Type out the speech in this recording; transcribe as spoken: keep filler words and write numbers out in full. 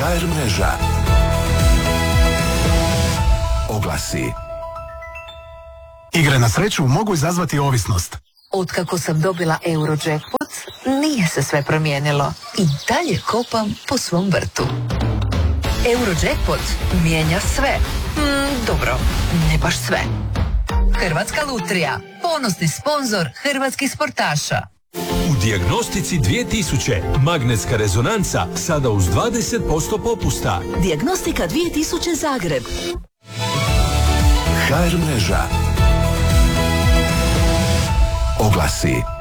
ha er mreža. Oglasi. Igre na sreću mogu izazvati ovisnost. Otkako sam dobila Eurojackpot, nije se sve promijenilo. I dalje kopam po svom vrtu. Eurojackpot mijenja sve. Mm, dobro, ne baš sve. Hrvatska lutrija, ponosni sponzor hrvatskih sportaša. U Dijagnostici dvije tisuće magnetska rezonanca sada uz dvadeset posto popusta. Dijagnostika dvije tisuće Zagreb. ha er mreža. Oglasi.